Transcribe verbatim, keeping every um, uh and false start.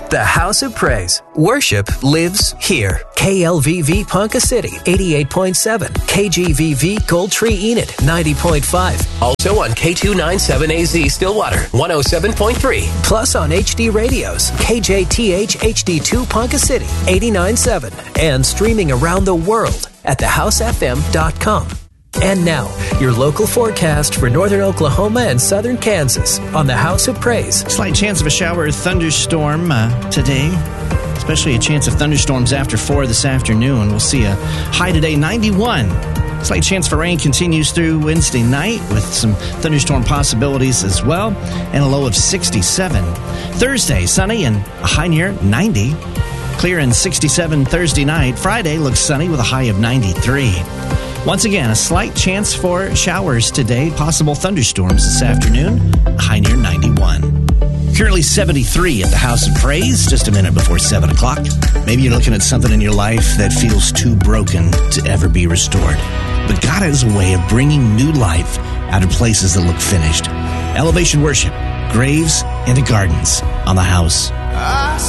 The House of Praise. Worship lives here. K L V V Ponca City, eighty-eight point seven. K G V V Gold Tree Enid, ninety point five. Also on K two ninety-seven A Z Stillwater, one oh seven point three. Plus on H D Radios, K J T H H D two Ponca City, eighty-nine point seven. And streaming around the world at the house f m dot com. And now, your local forecast for northern Oklahoma and southern Kansas on the House of Praise. Slight chance of a shower or thunderstorm uh, today, especially a chance of thunderstorms after four this afternoon. We'll see a high today, ninety-one. Slight chance for rain continues through Wednesday night with some thunderstorm possibilities as well, and a low of sixty-seven. Thursday, sunny and a high near ninety. Clear and sixty-seven Thursday night. Friday looks sunny with a high of ninety-three. Once again, a slight chance for showers today, possible thunderstorms this afternoon, a high near ninety-one. Currently seventy-three at the House of Praise, just a minute before seven o'clock. Maybe you're looking at something in your life that feels too broken to ever be restored. But God has a way of bringing new life out of places that look finished. Elevation Worship, Graves into Gardens on the House.